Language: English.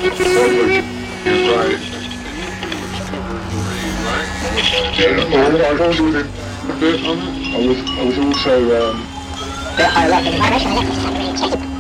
You're right. Yeah, I was also, A bit on it? I was also, Bit higher up than the vibration,